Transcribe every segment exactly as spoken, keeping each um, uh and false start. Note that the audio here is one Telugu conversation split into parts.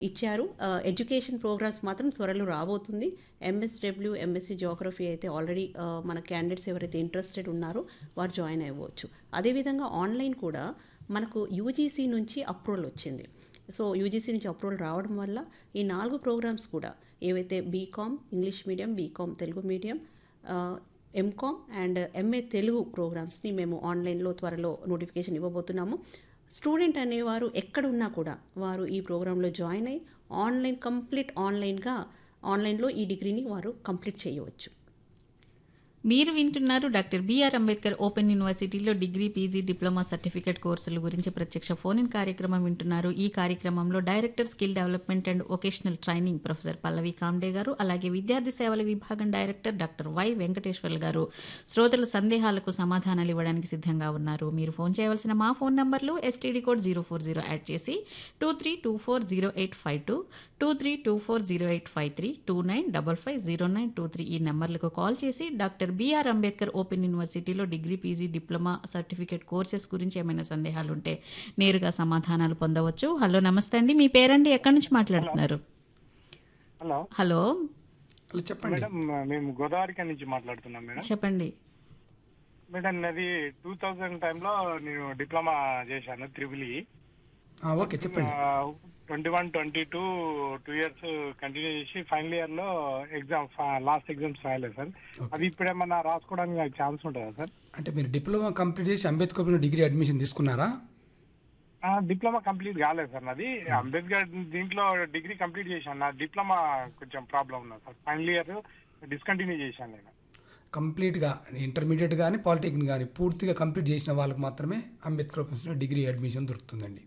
ఇచ్చారు. ఆహ్, ఎడ్యుకేషన్ ప్రోగ్రామ్స్ మాత్రం త్వరలో రాబోతుంది. ఎంఎస్‌డబ్ల్యూ, ఎంఎస్‌సి జియోగ్రఫీ అయితే ఆల్రెడీ ఆహ్, మన క్యాండిడేట్స్ ఎవరైతే ఇంట్రెస్టెడ్ ఉన్నారో వారు జాయిన్ అవ్వచ్చు. అదేవిధంగా ఆన్‌లైన్ కూడా మనకు యూజీసీ నుంచి అప్రూవల్ వచ్చింది. సో, యూజీసీ నుంచి అప్రూవల్ రావడం వల్ల ఈ నాలుగు ప్రోగ్రామ్స్ కూడా ఏవైతే BCom English medium, BCom Telugu medium, ఆహ్, ఎంకామ్ అండ్ ఎంఏ తెలుగు ప్రోగ్రామ్స్‌ని మేము ఆన్‌లైన్‌లో త్వరలో నోటిఫికేషన్ ఇవ్వబోతున్నాము. స్టూడెంట్ అనేవారు ఎక్కడున్నా కూడా వారు ఈ ప్రోగ్రాంలో జాయిన్ అయ్యి ఆన్లైన్ కంప్లీట్ ఆన్లైన్గా ఆన్లైన్లో ఈ డిగ్రీని వారు కంప్లీట్ చేయవచ్చు. మీరు వింటున్నారు డాక్టర్ బిఆర్ అంబేద్కర్ ఓపెన్ యూనివర్సిటీలో డిగ్రీ, పీజీ, డిప్లొమా సర్టిఫికేట్ కోర్సుల గురించి ప్రత్యక్ష ఫోన్ ఇన్ కార్యక్రమం వింటున్నారు. ఈ కార్యక్రమంలో director skill development and vocational training professor Pallavi Comte గారు, అలాగే విద్యార్థి సేవల విభాగం డైరెక్టర్ డాక్టర్ వై వెంకటేశ్వర్లు గారు శ్రోతల సందేహాలకు సమాధానాలు ఇవ్వడానికి సిద్ధంగా ఉన్నారు. మీరు ఫోన్ చేయవలసిన మా ఫోన్ నంబర్లు STD code zero four zero add చేసి two three two four zero eight five two two three two four zero eight five three two nine double five zero nine two three ఈ నెంబర్లకు కాల్ చేసి డాక్టర్ బిఆర్ అంబేద్కర్ ఓపెన్ యూనివర్సిటీలో degree, PG, diploma certificate courses గురించి ఏమైనా సందేహాలు ఉంటే నేరుగా సమాధానాలు పొందవచ్చు. హలో, నమస్తే అండి. మీ పేరండి, ఎక్కడి నుంచి మాట్లాడుతున్నారు? హలో హలో, హలో, చెప్పండి మేడం, మేము గోదావరిక నుంచి మాట్లాడుతున్నాం మేడం. చెప్పండి. మేడం, నాది టూ థౌజండ్ టైంలో నేను డిప్లొమా చేశాను త్రిబుల్ ఈ. ఆ, ఓకే చెప్పండి. Twenty one twenty two two years continue చేసి ఫైనల్ ఇయర్ లో ఎగ్జామ్ లాస్ట్ ఎగ్జామ్స్ రాయలేదు సార్. అది ఇప్పుడేమన్నా రాసుకోవడానికి నాకు ఛాన్స్ ఉంటుందా సార్? అంటే మీరు డిప్లొమా కంప్లీట్ చేసి అంబేద్కర్లో డిగ్రీ అడ్మిషన్ తీసుకున్నారా? డిప్లొమా కంప్లీట్ కాలేదు సార్ నాది. అంబేద్కర్ దీంట్లో డిగ్రీ కంప్లీట్ చేశాను. నా డిప్లొమా కొంచెం ప్రాబ్లం ఉన్నది సార్. ఫైనల్ ఇయర్ డిస్కంటిన్యూ చేశాను నేను. కంప్లీట్గా ఇంటర్మీడియట్ కానీ పాలిటెక్నిక్ కానీ పూర్తిగా కంప్లీట్ చేసిన వాళ్ళకి మాత్రమే అంబేద్కర్ ఓపెన్స్లో డిగ్రీ అడ్మిషన్ దొరుకుతుందండి.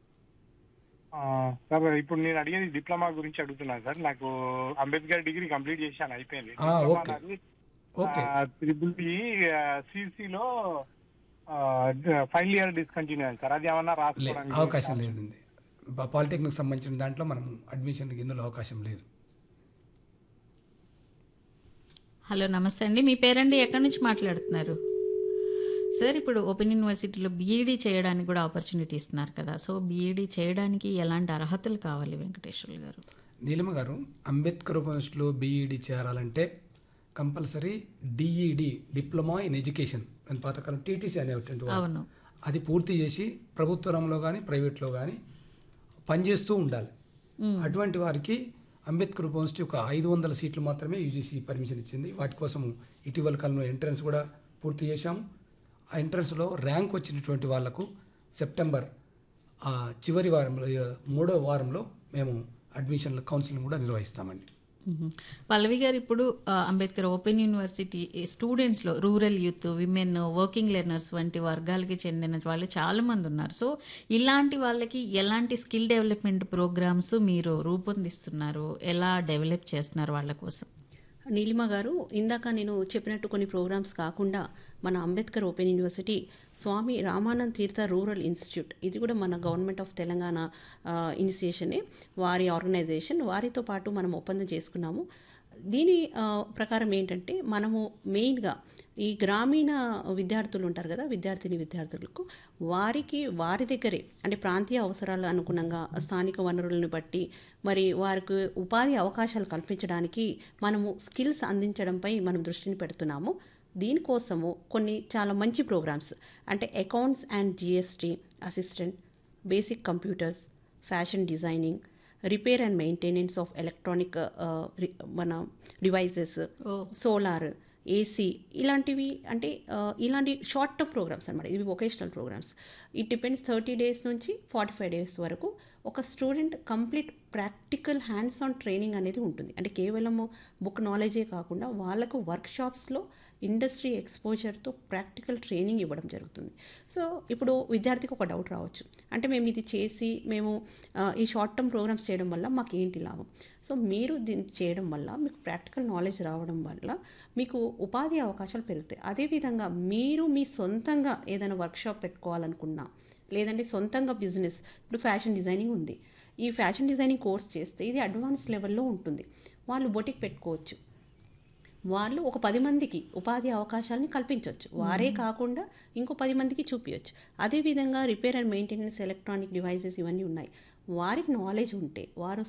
సార్, ఇప్పుడు నేను అడిగేది డిప్లొమా గురించి అడుగుతున్నాను సార్. నాకు అంబేద్కర్ డిగ్రీ కంప్లీట్ చేశాను, అయిపోయింది. Okay okay triple E సిసిలో final year discontinue అయింది సార్. అది ఏమన్నా రాసుకోవడానికి అవకాశం లేదండి. పాలిటెక్నిక్ సంబంధించిన దాంట్లో మనం అడ్మిషన్ ఇందులో అవకాశం లేదు. హలో, నమస్తే అండి. మీ పేరండి, ఎక్కడి నుంచి మాట్లాడుతున్నారు? సార్, ఇప్పుడు ఓపెన్ యూనివర్సిటీలో బీఈడీ చేయడానికి కూడా ఆపర్చునిటీ ఇస్తున్నారు కదా. సో బీఈడీ చేయడానికి ఎలాంటి అర్హతలు కావాలి వెంకటేశ్వర్లు గారు? నీలిమ గారు, అంబేద్కర్ యూనివర్సిటీలో బీఈడీ చేరాలంటే compulsory DEd diploma in education అని పాతకాలం టీటీసీ అనేటువంటి అవును, అది పూర్తి చేసి ప్రభుత్వ రంగంలో కానీ ప్రైవేట్లో కానీ పనిచేస్తూ ఉండాలి. అటువంటి వారికి అంబేద్కర్ యూనివర్సిటీ ఒక ఐదు వందల సీట్లు మాత్రమే యూజీసీ పర్మిషన్ ఇచ్చింది. వాటి కోసం ఇటీవల కాలంలో ఎంట్రన్స్ కూడా పూర్తి చేశాము. ఆ ఎంట్రన్స్లో ర్యాంక్ వచ్చినటువంటి వాళ్లకు సెప్టెంబర్ చివరి వారంలో మూడో వారంలో మేము అడ్మిషన్ కౌన్సిలింగ్ కూడా నిర్వహిస్తామండి. పల్లవి గారు, ఇప్పుడు Ambedkar open university స్టూడెంట్స్లో rural youth, women, working learners వంటి వర్గాలకి చెందిన వాళ్ళు చాలామంది ఉన్నారు. సో ఇలాంటి వాళ్ళకి ఎలాంటి స్కిల్ డెవలప్మెంట్ ప్రోగ్రామ్స్ మీరు రూపొందిస్తున్నారు, ఎలా డెవలప్ చేస్తున్నారు వాళ్ళ కోసం? నీలిమ గారు, ఇందాక నేను చెప్పినట్టు కొన్ని ప్రోగ్రామ్స్ కాకుండా మన అంబేద్కర్ ఓపెన్ యూనివర్సిటీ స్వామి రామానంద్ తీర్థ రూరల్ ఇన్స్టిట్యూట్, ఇది కూడా మన గవర్నమెంట్ ఆఫ్ తెలంగాణ ఇనిషియేషనే, వారి ఆర్గనైజేషన్, వారితో పాటు మనం ఒప్పందం చేసుకున్నాము. దీని ప్రకారం ఏంటంటే మనము మెయిన్గా ఈ గ్రామీణ విద్యార్థులు ఉంటారు కదా, విద్యార్థిని విద్యార్థులకు వారికి వారి దగ్గరే అంటే ప్రాంతీయ అవసరాల అనుగుణంగా స్థానిక వనరులను బట్టి మరి వారికి ఉపాధి అవకాశాలు కల్పించడానికి మనము స్కిల్స్ అందించడంపై మనం దృష్టిని పెడుతున్నాము. దీనికోసము కొన్ని చాలా మంచి ప్రోగ్రామ్స్ అంటే accounts and GST assistant, basic computers, fashion designing, repair and maintenance of electronic మన డివైసెస్, సోలార్, ఏసీ, ఇలాంటివి అంటే ఇలాంటి షార్ట్ టర్మ్ ప్రోగ్రామ్స్ అనమాట. ఇవి vocational programmes. It depends thirty days నుంచి ఫార్టీ ఫైవ్ డేస్ వరకు ఒక student complete practical hands on training అనేది ఉంటుంది. అంటే కేవలము బుక్ నాలెడ్జే కాకుండా వాళ్ళకు వర్క్షాప్స్లో ఇండస్ట్రీ ఎక్స్పోజర్తో ప్రాక్టికల్ ట్రైనింగ్ ఇవ్వడం జరుగుతుంది. సో ఇప్పుడు విద్యార్థికి ఒక డౌట్ రావచ్చు, అంటే మేము ఇది చేసి మేము ఈ షార్ట్ టర్మ్ ప్రోగ్రామ్స్ చేయడం వల్ల మాకు ఏంటి లాభం? సో మీరు దీన్ని చేయడం వల్ల మీకు ప్రాక్టికల్ నాలెడ్జ్ రావడం వల్ల మీకు ఉపాధి అవకాశాలు పెరుగుతాయి. అదేవిధంగా మీరు మీ సొంతంగా ఏదైనా వర్క్షాప్ పెట్టుకోవాలనుకున్నా, లేదంటే సొంతంగా బిజినెస్, ఇప్పుడు ఫ్యాషన్ డిజైనింగ్ ఉంది, ఈ ఫ్యాషన్ డిజైనింగ్ కోర్స్ చేస్తే ఇది అడ్వాన్స్ లెవెల్లో ఉంటుంది. వాళ్ళు బొటిక్ పెట్టుకోవచ్చు, వాళ్ళు ఒక పది మందికి ఉపాధి అవకాశాలని కల్పించవచ్చు, వారే కాకుండా ఇంకో పది మందికి చూపించవచ్చు. అదేవిధంగా repair and maintenance, electronic devices ఇవన్నీ ఉన్నాయి. వారికి నాలెడ్జ్ ఉంటే వారు